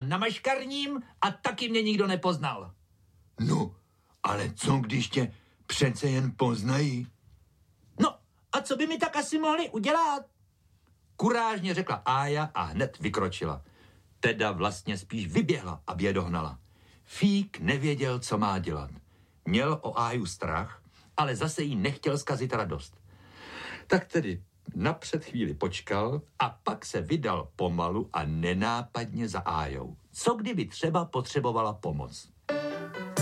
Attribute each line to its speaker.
Speaker 1: na maškarním a taky mě nikdo nepoznal.
Speaker 2: No, ale co když tě přece jen poznají?
Speaker 1: No, a co by mi tak asi mohli udělat? Kurážně řekla Ája a hned vykročila. Teda vlastně spíš vyběhla, aby je dohnala. Fík nevěděl, co má dělat. Měl o Áju strach, ale zase jí nechtěl zkazit radost. Tak tedy napřed chvíli počkal a pak se vydal pomalu a nenápadně za Ájou. Co kdyby třeba potřebovala pomoc?